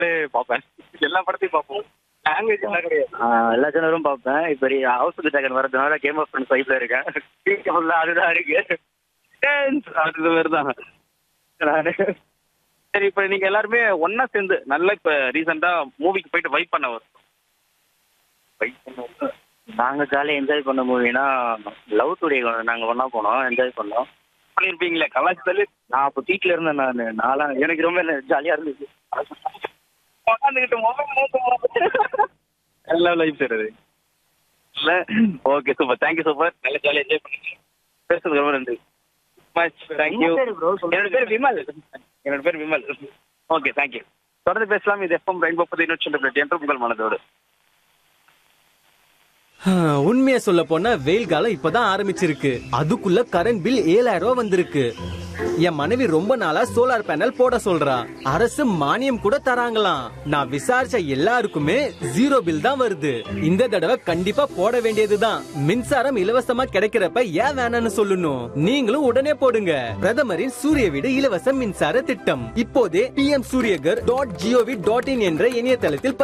பார்ப்பேன். எல்லா படத்தையும் பார்ப்போம். லாங்குவேஜ் எல்லாம் கிடையாது. எல்லா சேனலும் பார்ப்பேன். இப்போ ஹவுஸ் ஆஃப் தி டிராகன் வரதுனால கேம் ஆஃப் த்ரோன்ஸ் வைப்ல இருக்கேன். ஃபுல்லா அதுதான் இருக்கு. அது மாதிரிதான். நானு சரி, இப்ப நீங்க எல்லாருமே ஒன்னா சேர்ந்து நல்லா இப்ப ரீசெண்டா மூவிக்கு போயிட்டு வைப் பண்ண வரும். நாங்க ஜாலியாக என்ஜாய் பண்ண மூவினா லவ் டுடே நாங்க ஒண்ணா போனோம், என்ஜாய் பண்ணோம். பண்ணிருப்பீங்களே கலாச்சாரத்துல. நான் அப்போ வீட்டில் இருந்தேன். நான்லாம் எனக்கு ரொம்ப ஜாலியாக இருந்துச்சு. உட்காந்துக்கிட்டு மொபைல் எல்லா லைஃப் செய்யறது இல்ல. Okay, super. Thank you super. நல்ல ஜாலியா என்ஜாய் பண்ணுங்க. பேசுறதுக்கு ரொம்ப நன்றி. Much thank you. என்ன பேரு bro? சொல்லுங்க. என்னோட பேர் விமல். என்னோட பேர் விமல். Okay, thank you. தொடர்ந்து பேசலாம். இது எஃப்எம் ரெயின்போ 101.8 என்று உங்கள் மனதோடு. உண்மையா சொல்ல போனா வெயில் காலம் இப்பதான் ஆரம்பிச்சிருக்கு. அதுக்குள்ள கரண்ட் பில் 7000 ரூபாய் வந்திருக்கு. என் மனைவி ரொம்ப நாளா சோலார் பேனல் போட சொல்றா. அரசு மானியம் கூட தராங்களாம். நான் விசாரிச்ச எல்லாருக்குமே 0 பில் தான் வருது. இந்த தடவை கண்டிப்பா போட வேண்டியதுதான். மின்சாரம் இலவசமா கிடைக்கிறப்ப ஏன் வேணாம்னு சொல்லணும்? நீங்களும் உடனே போடுங்க. பிரதமரின் சூரிய வீடு இலவச மின்சார திட்டம் இப்போதே pmsuryagar.gov.in என்ற இணையதளத்தில்